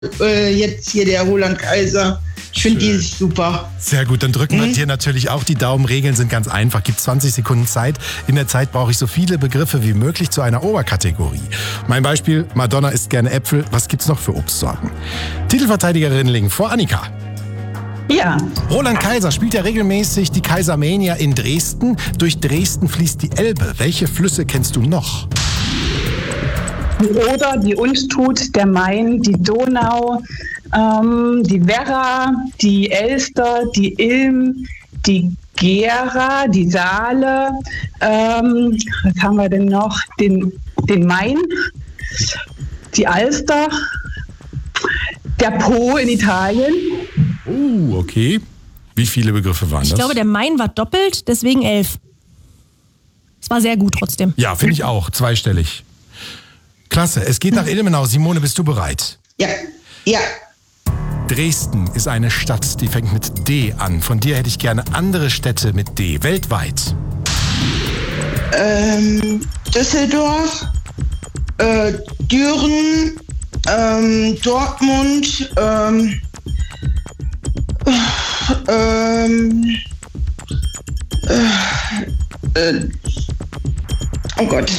jetzt hier der Roland Kaiser. Ich finde die super. Sehr gut, dann drücken wir dir natürlich auch die Daumen. Regeln sind ganz einfach. Gibt 20 Sekunden Zeit. In der Zeit brauche ich so viele Begriffe wie möglich zu einer Oberkategorie. Mein Beispiel, Madonna isst gerne Äpfel. Was gibt's noch für Obstsorten? Titelverteidigerin liegen vor Annika. Ja. Roland Kaiser spielt ja regelmäßig die Kaisermania in Dresden. Durch Dresden fließt die Elbe. Welche Flüsse kennst du noch? Die Oder, die Unstrut, der Main, die Donau, die Werra, die Elster, die Ilm, die Gera, die Saale, was haben wir denn noch? Den Main, die Alster, der Po in Italien. Okay. Wie viele Begriffe waren das? Ich glaube, der Main war doppelt, deswegen 11. Es war sehr gut trotzdem. Ja, finde ich auch. Zweistellig. Klasse. Es geht nach Ilmenau. Simone, bist du bereit? Ja. Dresden ist eine Stadt, die fängt mit D an. Von dir hätte ich gerne andere Städte mit D, weltweit. Düsseldorf, Düren, Dortmund, oh Gott.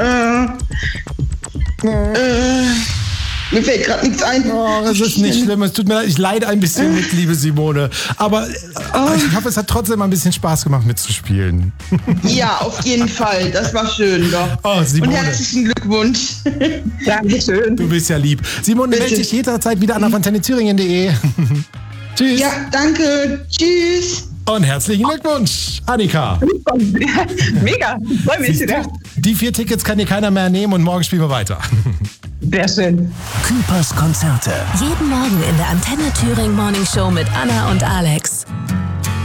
Mir fällt gerade nichts ein. Oh, das ist nicht schlimm. Es tut mir leid. Ich leide ein bisschen mit, liebe Simone. Aber ich hoffe, es hat trotzdem ein bisschen Spaß gemacht, mitzuspielen. Ja, auf jeden Fall. Das war schön, doch. Oh, Simone. Und herzlichen Glückwunsch. Dankeschön. Du bist ja lieb. Simone, melde dich jederzeit wieder an auf antennethüringen.de. Tschüss. Ja, danke. Tschüss. Und herzlichen Glückwunsch, Annika. Mega. Freue mich wieder. Die 4 Tickets kann dir keiner mehr nehmen und morgen spielen wir weiter. Sehr schön. Küpers Konzerte. Jeden Morgen in der Antenne Thüringen Morning Show mit Anna und Alex.